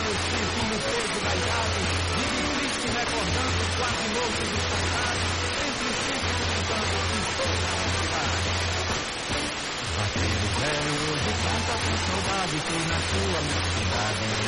justíssimo peso da idade, vive triste recordando quase louco de saudade, sempre tentando toda a cidade. Vaqueiro velho hoje canta com saudade, foi na sua mocidade.